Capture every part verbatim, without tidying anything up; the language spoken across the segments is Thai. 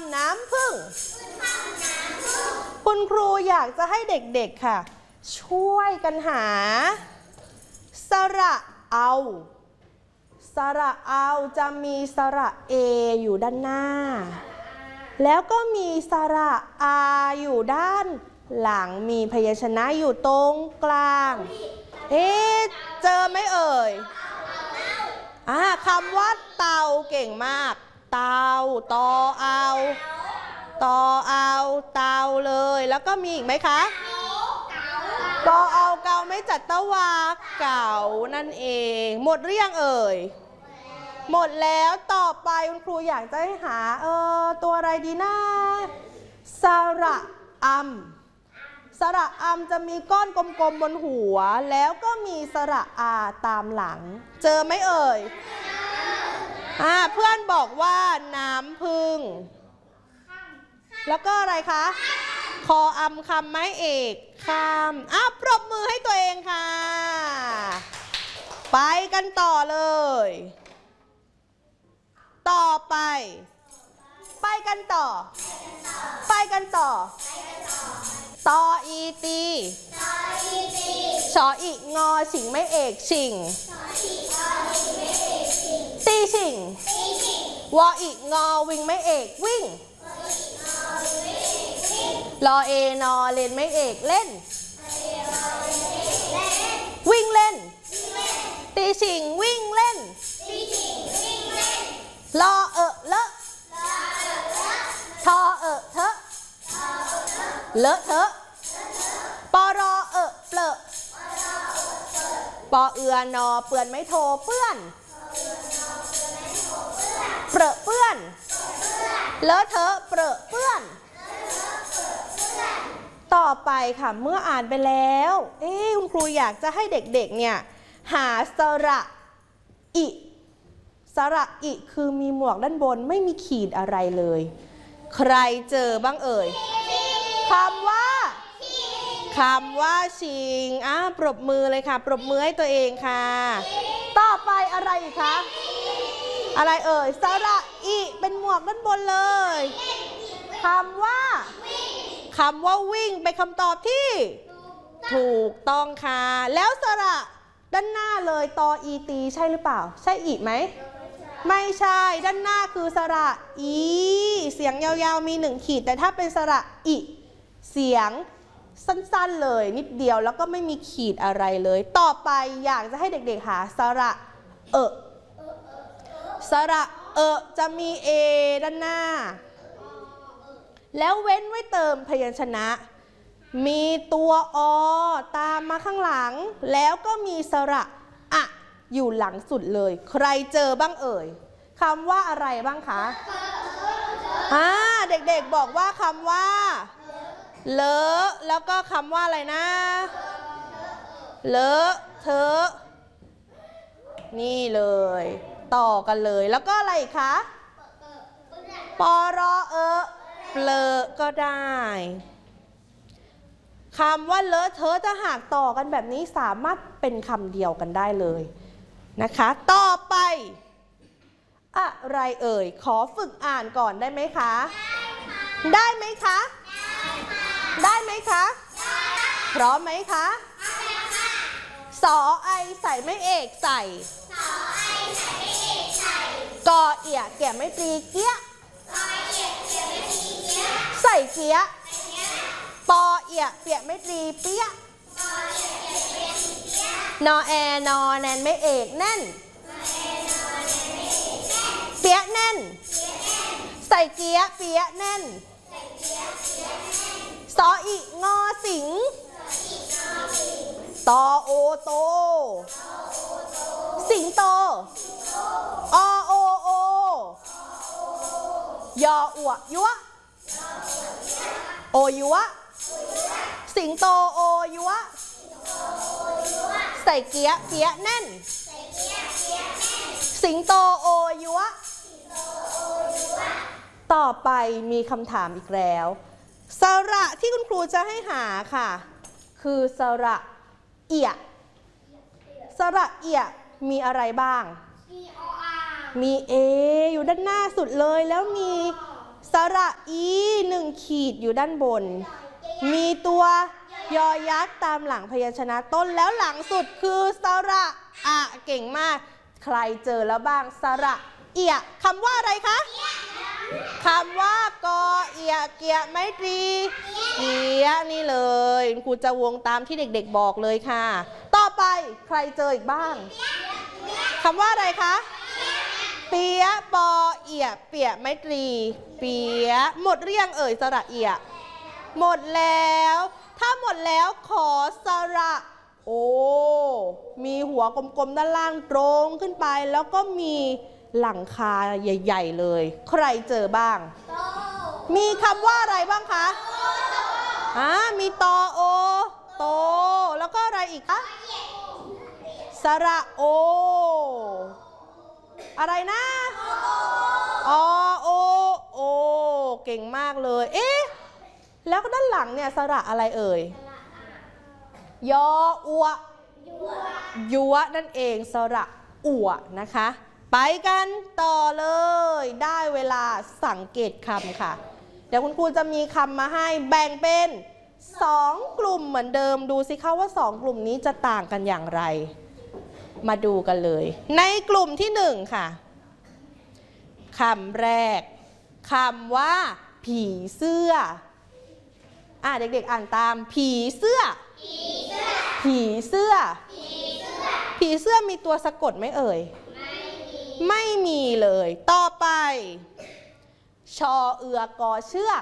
ำน้ำผึ้งคุณครูอยากจะให้เด็กๆค่ะช่วยกันหาสระเอาสระเอาจะมีสระเออยู่ด้านหน้าแล้วก็มีสระอาอยู่ด้านหลังมีพยัญชนะอยู่ตรงกลางเอ๊ะเจอไหมเอ่ยอ่าคำว่าเตาเก่งมากเตาตอเอาตอเอาเตาเลยแล้วก็มีอีกไหมคะกอเอาเกาไม่จัดตะวาเก่านั่นเองหมดหรือยังเอ่ยหมดแล้วต่อไปคุณครูอยากจะให้หาเออตัวอะไรดีนะสระอัมสระอัมจะมีก้อนกลมๆบนหัวแล้วก็มีสระอาตามหลังเจอไหมเอ่ยอ่าเพื่อนบอกว่าน้ำผึ้งแล้วก็อะไรคะคออัมคำไม้เอกคำอ่ะปรบมือให้ตัวเองค่ะไปกันต่อเลยต่อไปไปกันต่อไปกันต่อตออีตีชออีงอฉิงไม่เอกชิงตีชิงวออีงอวิงไม่เอกวิ่งรอเอนอเล่นไม่เอกเล่นวิ่งเล่นตีชิงวิ่งเล่นรอเอะเลอะทอเอะเทอะเลอะเทอะปอรอเอะเปลอะปอเอือนอเปื่อนไม่โทเปื้อนเปรอะเปื้อนเลอะเทอะเปรอะเปื้อนต่อไปค่ะเมื่ออ่านไปแล้วเอ๊ะคุณครูอยากจะให้เด็กๆเนี่ยหาสระอิสระอิคือมีหมวกด้านบนไม่มีขีดอะไรเลยใครเจอบ้างเอ่ยคำว่าคำว่าชิงอ่ะปรบมือเลยค่ะปรบมือให้ตัวเองค่ะต่อไปอะไรอีกคะอะไรเอ่ยสระอิเป็นหมวกด้านบนเลยคำว่าคำว่าวิ่งเป็นคำตอบที่ถูกต้องค่ะแล้วสระด้านหน้าเลยตออีตีใช่หรือเปล่าใช่อีไหมไม่ใช่ด้านหน้าคือสระอีเสียงยาวๆมีหนึ่งขีดแต่ถ้าเป็นสระอิเสียงสั้นๆเลยนิดเดียวแล้วก็ไม่มีขีดอะไรเลยต่อไปอยากจะให้เด็กๆหาสระเอะสระเอะจะมีเอด้านหน้าแล้วเว้นไว้เติมพยัญชนะมีตัวอตามมาข้างหลังแล้วก็มีสระอะอยู่หลังสุดเลยใครเจอบ้างเอ่ยคำว่าอะไรบ้างคะอ่าเด็กๆบอกว่าคำว่าเลอะแล้วก็คำว่าอะไรนะเลอะเทอะนี่เลยต่อกันเลยแล้วก็อะไรคะปอรอเอะเปลอะก็ได้คำว่าเลอะเทอะถ้าหากต่อกันแบบนี้สามารถเป็นคำเดียวกันได้เลยนะคะต่อไปอะไรเอ่ยขอฝึกอ่านก่อนได้ไหมคะได้ไหมคะได้ไหมคะพร้อมไหมคะสอไอใส่ไม่เอกใส่กอเอียเกี่ยไม่ตรีเกี้ยใส่เกี้ยปอเอียเปียไม่ตรีเปี้ยนอแอนอแนนไม่เอกแน่นเปียแน่นใส่เกี้ยเปียแน่นสออีงอสิงตอโอโตสิงโตอโอโอยออวยัวโอยัวสิงโตโอยัวใส่เกี้ยเปียแน่นสิงโตโอยัวต่อไปมีคำถามอีกแล้วสระที่คุณครูจะให้หาค่ะคือสระเอียสระเอียมีอะไรบ้างมีเออยู่ด้านหน้าสุดเลยแล้วมีสระอีหนึ่งขีดอยู่ด้านบนมีตัวยอยักษ์ตามหลังพยัญชนะต้นแล้วหลังสุดคือสระอะเก่งมากใครเจอแล้วบ้างสระเอียคำว่าอะไรคะคำว่ากอเอียเกียไม้ตรีเกียนี่เลยครูจะวงตามที่เด็กๆบอกเลยค่ะต่อไปใครเจออีกบ้างคำว่าอะไรคะเปียปอเอียเปียไม้ตรีเปียหมดเรียงเอ่ยสระเอียหมดแล้วถ้าหมดแล้วขอสระโอ้มีหัวกลมๆด้านล่างตรงขึ้นไปแล้วก็มีหลังคาใหญ่ๆเลยใครเจอบ้างมีคำว่าอะไรบ้างคะอ่ามีตอโอโตแล้วก็อะไรอีกคะสระโออะไรนะอโอโอเก่งมากเลยเอ๊ะแล้วด้านหลังเนี่ยสระอะไรเอ่ยยออัวยัวนั่นเองสระอัวนะคะไปกันต่อเลยได้เวลาสังเกตคำค่ะเดี๋ยวคุณครูจะมีคำมาให้แบ่งเป็นสองกลุ่มเหมือนเดิมดูสิคะว่าสองกลุ่มนี้จะต่างกันอย่างไรมาดูกันเลยในกลุ่มที่หนึ่งค่ะคำแรกคำว่าผีเสื้ออ่ะเด็กๆอ่านตามผีเสื้อผีเสื้อผีเสื้อมีตัวสะกดไหมเอ่ยไม่มีเลยต่อไปชอเอือกอเชือก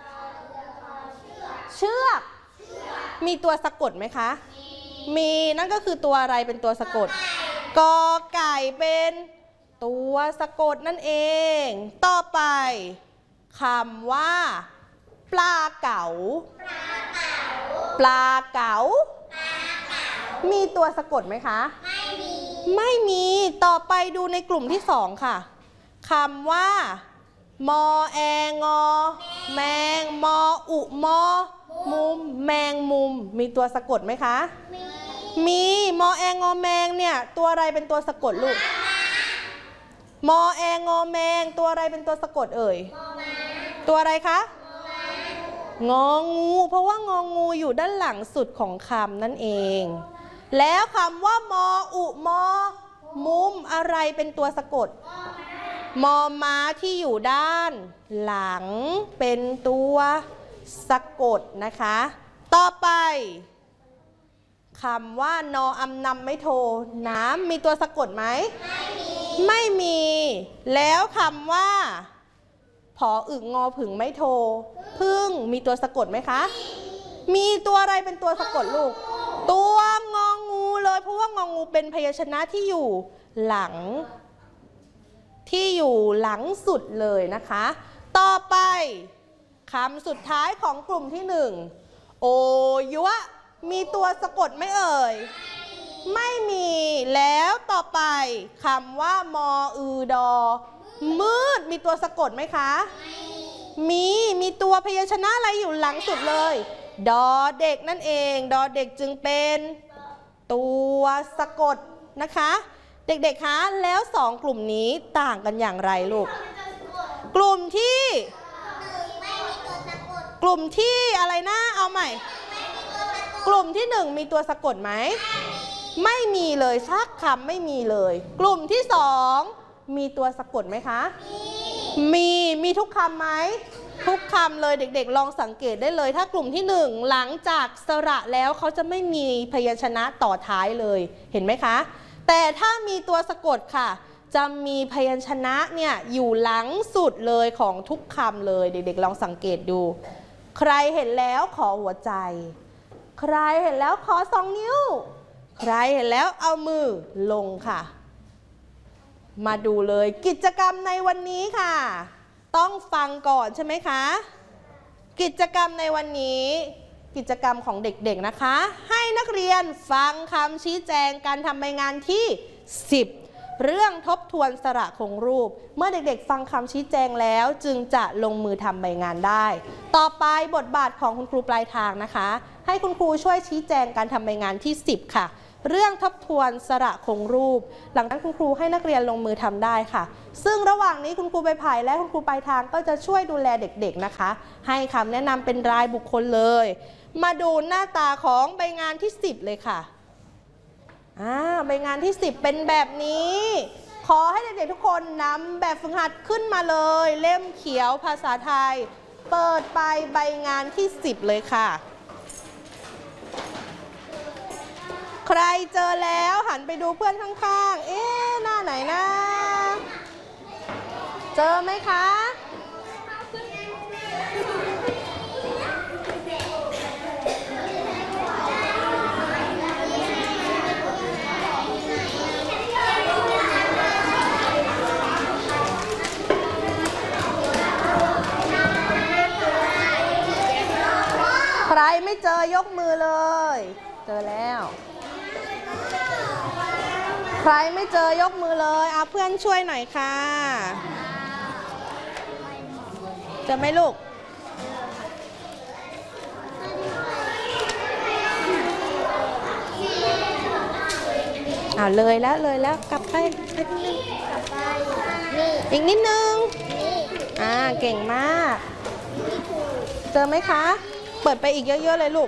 เชือกมีตัวสะกดไหมคะมีนั่นก็คือตัวอะไรเป็นตัวสะกดกอไก่เป็นตัวสะกดนั่นเองต่อไปคำว่าปลาเก๋าปลาเก๋ามีตัวสะกดไหมคะไม่มีไม่มีต่อไปดูในกลุ่มที่สองค่ะคำว่ามอแองอแมงมออุมอมุมแมงมุมมีตัวสะกดไหมคะมีมีมอแองอแมงเนี่ยตัวอะไรเป็นตัวสะกดลูกมอแองอแมงตัวอะไรเป็นตัวสะกดเอ่ยตัวอะไรคะงองูเพราะว่างองูอยู่ด้านหลังสุดของคำนั่นเองแล้วคำว่ามออุมอมุมอะไรเป็นตัวสะกดมอม้าที่อยู่ด้านหลังเป็นตัวสะกดนะคะต่อไปคำว่านออำนำไม่โทน้ำมีตัวสะกดไหมไม่มีแล้วคำว่าผออึงอผึ่งไม่โทพึ่งมีตัวสะกดไหมคะมีตัวอะไรเป็นตัวสะกดลูกตัวงองูเลยเพราะว่างองูเป็นพยัญชนะที่อยู่หลังที่อยู่หลังสุดเลยนะคะต่อไปคำสุดท้ายของกลุ่มที่หนึ่งโอยัวมีตัวสะกดไหมเอ่ยไม่มีแล้วต่อไปคำว่ามออือดอมืดมีตัวสะกดไหมคะมีมีตัวพยัญชนะอะไรอยู่หลังสุดเลยดอเด็กนั่นเองดอเด็กจึงเป็นตัวสะกดนะคะเด็กๆคะแล้วสองกลุ่มนี้ต่างกันอย่างไรลูกกลุ่มที่กลุ่มที่อะไรนะเอาใหม่กลุ่มที่หนึ่งมีตัวสะกดไหมไม่มีเลยสักคำไม่มีเลยกลุ่มที่สองมีตัวสะกดไหมคะมีมีทุกคำไหมทุกคำเลยเด็กๆลองสังเกตได้เลยถ้ากลุ่มที่หนึ่งหลังจากสระแล้วเขาจะไม่มีพยัญชนะต่อท้ายเลยเห็นไหมคะแต่ถ้ามีตัวสะกดค่ะจะมีพยัญชนะเนี่ยอยู่หลังสุดเลยของทุกคำเลยเด็กๆลองสังเกตดูใครเห็นแล้วขอหัวใจใครเห็นแล้วขอสองนิ้วใครเห็นแล้วเอามือลงค่ะมาดูเลยกิจกรรมในวันนี้ค่ะต้องฟังก่อนใช่ไหมคะกิจกรรมในวันนี้กิจกรรมของเด็กๆนะคะให้นักเรียนฟังคำชี้แจงการทำใบงานที่สิบเรื่องทบทวนสระคงรูปเมื่อเด็กๆฟังคำชี้แจงแล้วจึงจะลงมือทำใบงานได้ต่อไปบทบาทของคุณครูปลายทางนะคะให้คุณครูช่วยชี้แจงการทำใบงานที่สิบค่ะเรื่องทบทวนสระคงรูปหลังจากนั้นคุณครูให้นักเรียนลงมือทำได้ค่ะซึ่งระหว่างนี้คุณครูใบไผ่และคุณครูปลายทางก็จะช่วยดูแลเด็กๆนะคะให้คำแนะนำเป็นรายบุคคลเลยมาดูหน้าตาของใบงานที่สิบเลยค่ะอ่าใบงานที่สิบเป็นแบบนี้ขอให้เด็กๆทุกคนนำแบบฝึกหัดขึ้นมาเลยเล่มเขียวภาษาไทยเปิดไปใบงานที่สิบเลยค่ะใครเจอแล้วหันไปดูเพื่อนข้างๆเอ๊ะหน้าไหนนะเจอไหมคะใครไม่เจอยกมือเลยเจอแล้วใครไม่เจอยกมือเลยเอาเพื่อนช่วยหน่อยค่ะเจอไหมลูกอ่าเลยแล้วเลยแล้วกลับไปอีกนิดนึงอ่าเก่งมากเจอไหมคะเปิดไปอีกเยอะๆเลยลูก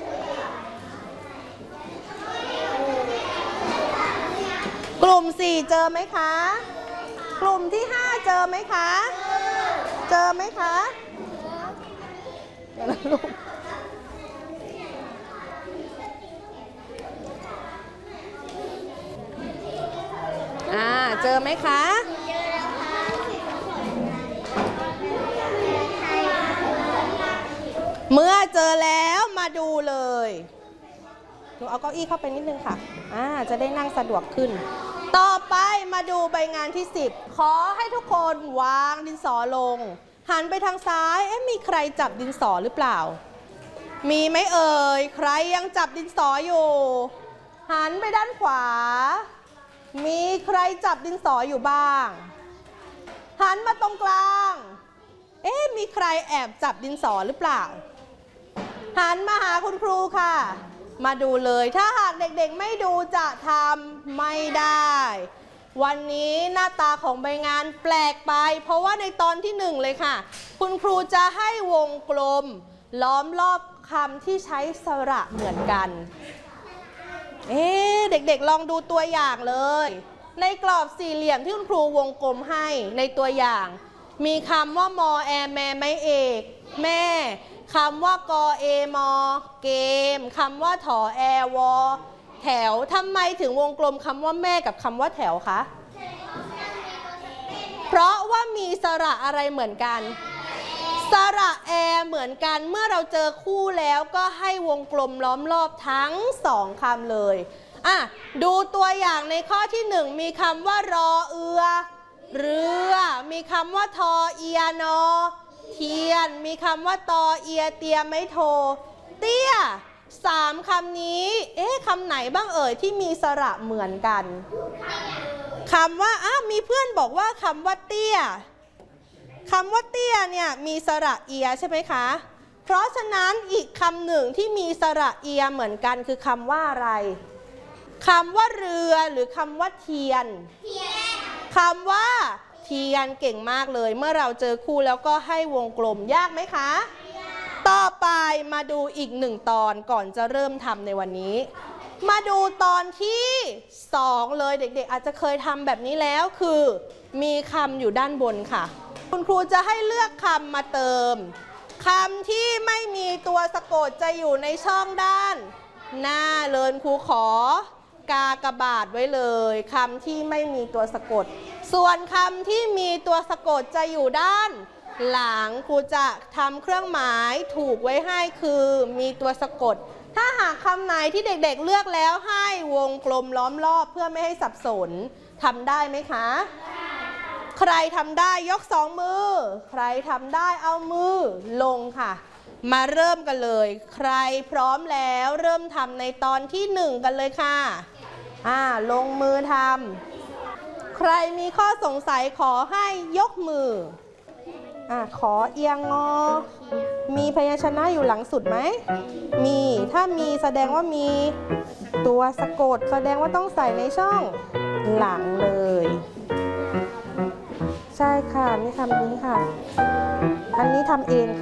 กลุ่มสี่เจอไหมคะกลุ่มที่ห้าเจอไหมคะเจอไหมคะเดี๋ยวนะลูกอ่าเจอไหมคะเมื่อเจอแล้วมาดูเลยหนูเอาเก้าอี้เข้าไปนิดนึงค่ะอ่าจะได้นั่งสะดวกขึ้นต่อไปมาดูใบงานที่สิบขอให้ทุกคนวางดินสอลงหันไปทางซ้ายเอ๊ะมีใครจับดินสอหรือเปล่ามีไหมเอ่ยใครยังจับดินสออยู่หันไปด้านขวามีใครจับดินสออยู่บ้างหันมาตรงกลางเอ๊ะมีใครแอบจับดินสอหรือเปล่าหันมาหาคุณครูค่ะมาดูเลยถ้าหากเด็กๆไม่ดูจะทำไม่ได้วันนี้หน้าตาของใบงานแปลกไปเพราะว่าในตอนที่หนึ่งเลยค่ะคุณครูจะให้วงกลมล้อมรอบคำที่ใช้สระเหมือนกันเอ๊ะเด็กๆลองดูตัวอย่างเลยในกรอบสี่เหลี่ยมที่คุณครูวงกลมให้ในตัวอย่างมีคำว่ามอแอแม่ไม้เอกแม่คำว่ากอเอมอเกมคำว่าถอแอวอแถวทำไมถึงวงกลมคำว่าแม่กับคำว่าแถวคะเพราะว่ามีสระอะไรเหมือนกันสระแอเหมือนกันเมื่อเราเจอคู่แล้วก็ให้วงกลมล้อมรอบทั้งสองคำเลยอ่ะดูตัวอย่างในข้อที่หนึ่งมีคำว่ารอเอือเรือมีคำว่าทอเอียนอเทียนมีคำว่าตอเอียเตียไม่โทเตี้ยสามคำนี้เอ๊ะคำไหนบ้างเอ่ยที่มีสระเหมือนกันคำว่าอ้ามีเพื่อนบอกว่าคำว่าเตี้ยคำว่าเตี้ยเนี่ยมีสระเอียใช่ไหมคะเพราะฉะนั้นอีกคำหนึ่งที่มีสระเอียเหมือนกันคือคำว่าอะไรคำว่าเรือหรือคำว่าเทียนคำว่าเทียนเก่งมากเลยเมื่อเราเจอคู่แล้วก็ให้วงกลมยากไหมคะต่อไปมาดูอีกหนึ่งตอนก่อนจะเริ่มทำในวันนี้มาดูตอนที่สองเลยเด็กๆอาจจะเคยทำแบบนี้แล้วคือมีคำอยู่ด้านบนค่ะคุณครูจะให้เลือกคำมาเติมคำที่ไม่มีตัวสะกดจะอยู่ในช่องด้านหน้าเลยครูขอกากบาทไว้เลยคำที่ไม่มีตัวสะกดส่วนคำที่มีตัวสะกดจะอยู่ด้านหลังครูจะทำเครื่องหมายถูกไว้ให้คือมีตัวสะกดถ้าหากคำไหนที่เด็กๆเลือกแล้วให้วงกลมล้อมรอบเพื่อไม่ให้สับสนทำได้ไหมคะใครทำได้ยกสองมือใครทำได้เอามือลงค่ะมาเริ่มกันเลยใครพร้อมแล้วเริ่มทำในตอนที่หนึ่งกันเลยค่ะอ่าลงมือทำใครมีข้อสงสัยขอให้ยกมืออ่ะขอเอียงงอ มีพยัญชนะอยู่หลังสุดไหม มี ถ้ามีแสดงว่ามีตัวสะกด แสดงว่าต้องใส่ในช่องหลังเลย ใช่ค่ะ นี่คำนี้ค่ะ อันนี้ทำเอง